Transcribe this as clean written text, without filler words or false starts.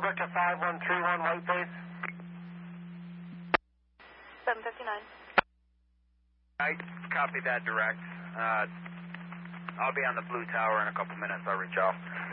Victor 5131, white base. 759. I copy that direct. I'll be on the blue tower in a couple minutes. I'll reach out.